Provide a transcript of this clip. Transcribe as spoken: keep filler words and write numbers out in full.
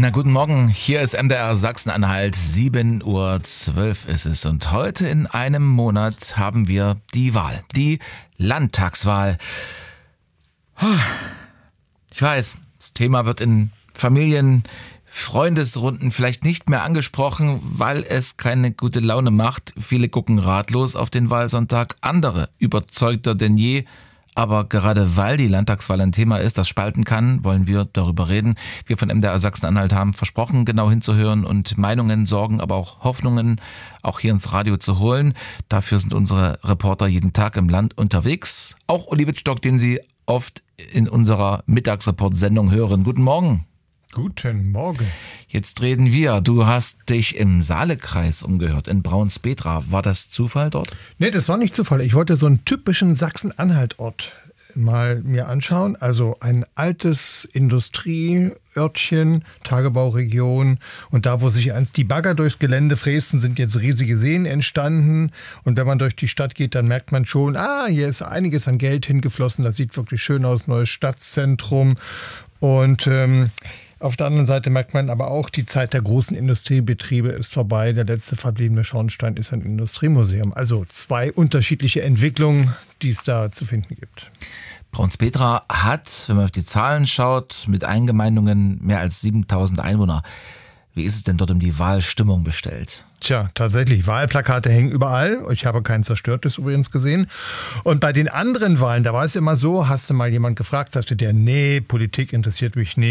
Na, guten Morgen, hier ist M D R Sachsen-Anhalt, sieben Uhr zwölf ist es und heute in einem Monat haben wir die Wahl, die Landtagswahl. Ich weiß, das Thema wird in Familien, Freundesrunden vielleicht nicht mehr angesprochen, weil es keine gute Laune macht. Viele gucken ratlos auf den Wahlsonntag, andere überzeugter denn je. Aber gerade weil die Landtagswahl ein Thema ist, das spalten kann, wollen wir darüber reden. Wir von M D R Sachsen-Anhalt haben versprochen, genau hinzuhören und Meinungen, Sorgen, aber auch Hoffnungen auch hier ins Radio zu holen. Dafür sind unsere Reporter jeden Tag im Land unterwegs. Auch Uli Wittstock, den Sie oft in unserer Mittagsreport-Sendung hören. Guten Morgen. Guten Morgen. Jetzt reden wir. Du hast dich im Saalekreis umgehört, in Braunspetra. War das Zufall dort? Nee, das war nicht Zufall. Ich wollte so einen typischen Sachsen-Anhalt-Ort mal mir anschauen. Also ein altes Industrieörtchen, Tagebauregion. Und da, wo sich einst die Bagger durchs Gelände frästen, sind jetzt riesige Seen entstanden. Und wenn man durch die Stadt geht, dann merkt man schon, ah, hier ist einiges an Geld hingeflossen. Das sieht wirklich schön aus, neues Stadtzentrum. Und ähm, auf der anderen Seite merkt man aber auch, die Zeit der großen Industriebetriebe ist vorbei. Der letzte verbliebene Schornstein ist ein Industriemuseum. Also zwei unterschiedliche Entwicklungen, die es da zu finden gibt. Braunspetra hat, wenn man auf die Zahlen schaut, mit Eingemeindungen mehr als siebentausend Einwohner. Wie ist es denn dort um die Wahlstimmung bestellt? Tja, tatsächlich, Wahlplakate hängen überall. Ich habe kein zerstörtes übrigens gesehen. Und bei den anderen Wahlen, da war es immer so, hast du mal jemand gefragt, sagte der, nee, Politik interessiert mich nicht.